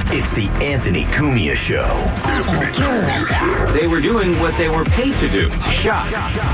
It's the Anthony Cumia Show. They were doing what they were paid to do. Shot.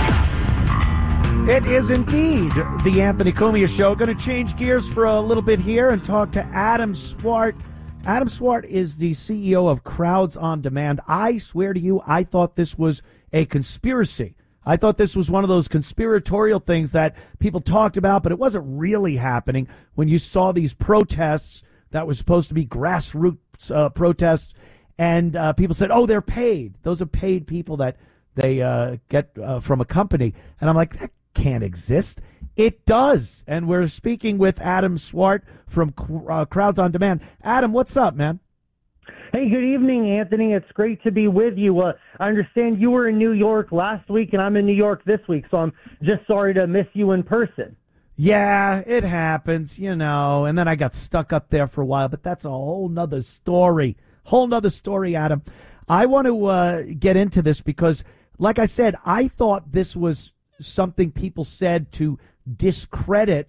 It is indeed the Anthony Cumia Show. Going to change gears for a little bit here and talk to Adam Swart. Adam Swart is the CEO of Crowds on Demand. I swear to you, I thought this was a conspiracy. I thought this was one of those conspiratorial things that people talked about, but it wasn't really happening when you saw these protests that were supposed to be grassroots protests, and people said, oh, they're paid. Those are paid people that they get from a company. And I'm like, that can't exist. It does. And we're speaking with Adam Swart from Crowds on Demand. Adam, what's up, man? Hey, good evening, Anthony. It's great to be with you. I understand you were in New York last week, and I'm in New York this week, so I'm just sorry to miss you in person. Yeah, it happens, you know, and then I got stuck up there for a while, but that's a whole nother story. Adam. I want to get into this because, like I said, I thought this was something people said to discredit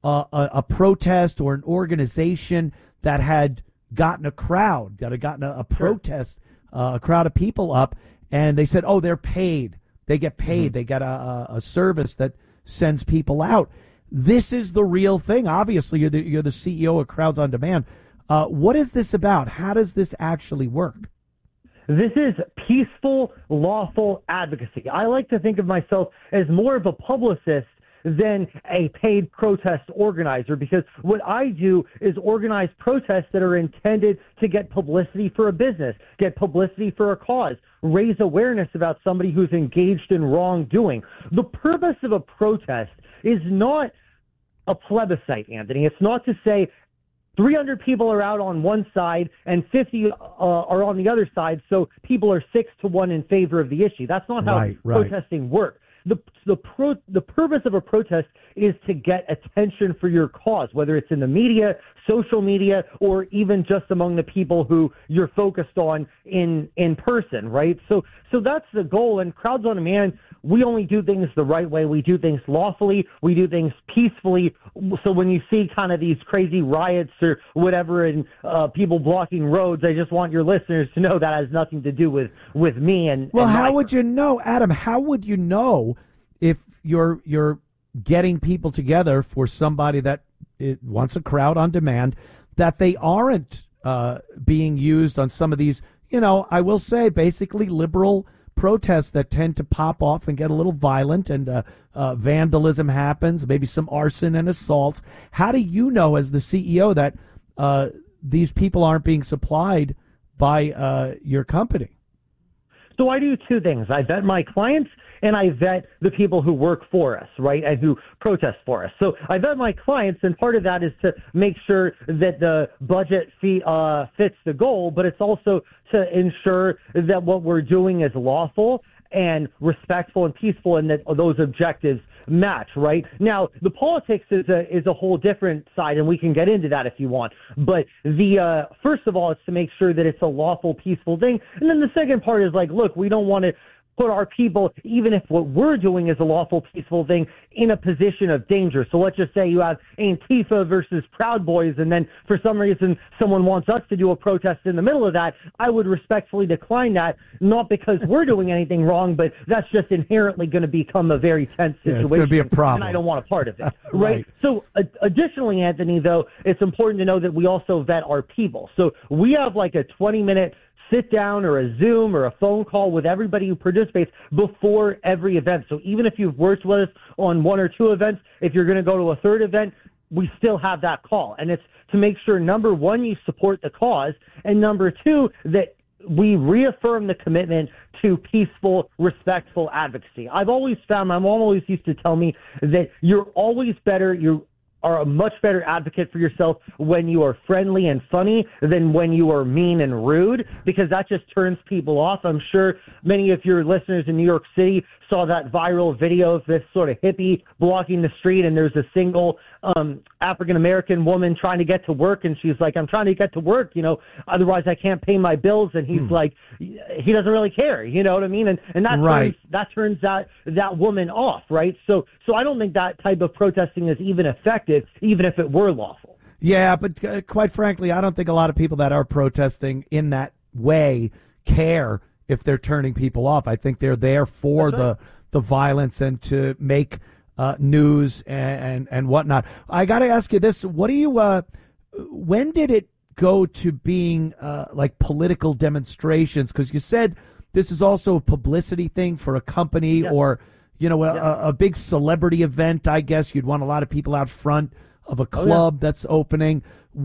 a protest or an organization that had gotten a crowd, that had gotten a protest, a crowd of people up, and they said, oh, they're paid. They get paid. Mm-hmm. They got a service that sends people out. This is the real thing. Obviously, you're the CEO of Crowds on Demand. What is this about? How does this actually work? This is peaceful, lawful advocacy. I like to think of myself as more of a publicist than a paid protest organizer, because what I do is organize protests that are intended to get publicity for a business, get publicity for a cause, raise awareness about somebody who's engaged in wrongdoing. The purpose of a protest is not a plebiscite, Anthony. It's not to say 300 people are out on one side and 50 are on the other side, so people are 6-1 in favor of the issue. That's not how protesting works. The purpose of a protest is to get attention for your cause, whether it's in the media, social media, or even just among the people who you're focused on in person, right? So that's the goal. And Crowds on Demand, we only do things the right way. We do things lawfully. We do things peacefully. So when you see kind of these crazy riots or whatever and people blocking roads, I just want your listeners to know that has nothing to do with me. Well, how would you know, Adam? How would you know if you're getting people together for somebody that wants a crowd on demand, that they aren't being used on some of these, I will say, basically liberal protests that tend to pop off and get a little violent, and vandalism happens, maybe some arson and assaults. How do you know, as the CEO, that these people aren't being supplied by your company? So I do two things. I vet my clients and I vet the people who work for us, right, and who protest for us. So I vet my clients, and part of that is to make sure that the budget fits the goal, but it's also to ensure that what we're doing is lawful and respectful and peaceful, and that those objectives match, right? Now, the politics is a whole different side, and we can get into that if you want. But the first of all, it's to make sure that it's a lawful, peaceful thing. And then the second part is like, look, we don't want to put our people, even if what we're doing is a lawful, peaceful thing, in a position of danger. So let's just say you have Antifa versus Proud Boys, and then for some reason someone wants us to do a protest in the middle of that. I would respectfully decline that, not because we're doing anything wrong, but that's just inherently going to become a very tense situation. It's going to be a problem. And I don't want a part of it. Right? So additionally, Anthony, though, it's important to know that we also vet our people. So we have like a 20-minute sit down or a Zoom or a phone call with everybody who participates before every event. So even if you've worked with us on one or two events, if you're going to go to a third event, we still have that call. And it's to make sure, number one, you support the cause, and number two, that we reaffirm the commitment to peaceful, respectful advocacy. I've always found, my mom always used to tell me that you're always better, you are a much better advocate for yourself when you are friendly and funny than when you are mean and rude, because that just turns people off. I'm sure many of your listeners in New York City saw that viral video of this sort of hippie blocking the street, and there's a single African-American woman trying to get to work, and she's like, I'm trying to get to work, otherwise I can't pay my bills. And he's like, he doesn't really care, you know what I mean? And that turns that woman off, right? So I don't think that type of protesting is even effective, even if it were lawful. Yeah, but quite frankly, I don't think a lot of people that are protesting in that way care if they're turning people off. I think they're there for the violence and to make news and whatnot. I got to ask you this: what do you? When did it go to being like political demonstrations? Because you said this is also a publicity thing for a company or a big celebrity event. I guess you'd want a lot of people out front of a club that's opening.